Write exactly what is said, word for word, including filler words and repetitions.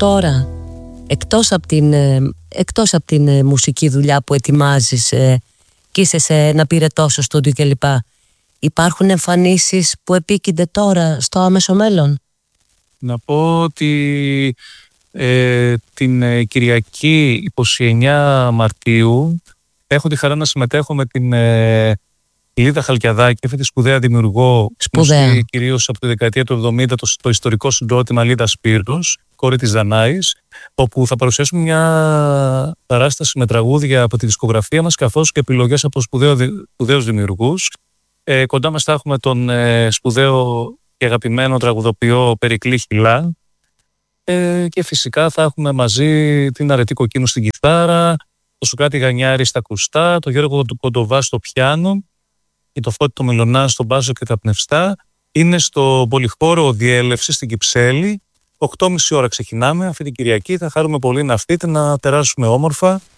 τώρα, εκτός από την, ε, εκτός από την ε, μουσική δουλειά που ετοιμάζεις ε, και είσαι σε ένα πυρετό στο στούντιο κλπ, υπάρχουν εμφανίσεις που επίκυνται τώρα στο άμεσο μέλλον? Να πω ότι ε, την ε, Κυριακή είκοσι εννέα Μαρτίου έχω τη χαρά να συμμετέχω με την ε, Λίδα Χαλκιαδάκη, αυτή τη σπουδαία δημιουργό, γνωστή κυρίως από τη δεκαετία του εβδομήντα, το, το ιστορικό συγκρότημα Λίδα Σπύρος, κόρη της Δανάης, όπου θα παρουσιάσουμε μια παράσταση με τραγούδια από τη δισκογραφία μας, καθώς και επιλογές από σπουδαίο, σπουδαίους δημιουργούς. Ε, κοντά μας θα έχουμε τον ε, σπουδαίο και αγαπημένο τραγουδοποιό Περικλή Χιλά, ε, και φυσικά θα έχουμε μαζί την Αρετή Κοκκίνου στην κιθάρα, το Σουκράτη Γανιάρη στα ακουστά, το Γιώργο Κοντοβά στο πιάνο και το Φώτη το Μελονά στο μπάζο και τα πνευστά. Είναι στο Πολυχώρο Διέλευση στην Κυψέλη. οκτώ και μισή ώρα ξεκινάμε αυτή την Κυριακή. Θα χαρούμε πολύ να έρθετε, να περάσουμε όμορφα.